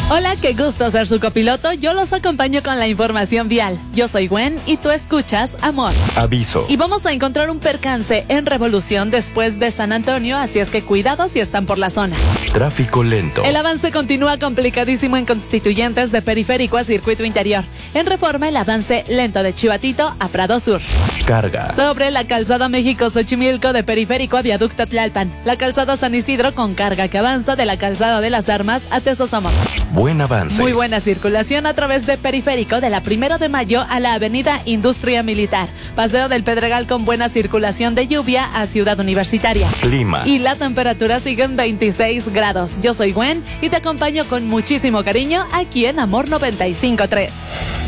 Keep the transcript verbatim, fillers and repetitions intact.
Hola, qué gusto ser su copiloto. Yo los acompaño con la información vial. Yo soy Gwen y tú escuchas Amor. Aviso. Y vamos a encontrar un percance en Revolución después de San Antonio, así es que cuidado si están por la zona. Tráfico lento. El avance continúa complicadísimo en Constituyentes de Periférico a Circuito Interior. En Reforma, el avance lento de Chivatito a Prado Sur. Carga. Sobre la calzada México-Xochimilco de Periférico a Viaducto Tlalpan. La calzada San Isidro con carga que avanza de la calzada de las Armas a Tesosomoc. Buen avance. Muy buena circulación a través de Periférico de la Primero de Mayo a la Avenida Industria Militar. Paseo del Pedregal con buena circulación de lluvia a Ciudad Universitaria. Clima. Y la temperatura sigue en veintiséis grados. Yo soy Gwen y te acompaño con muchísimo cariño aquí en Amor noventa y cinco punto tres.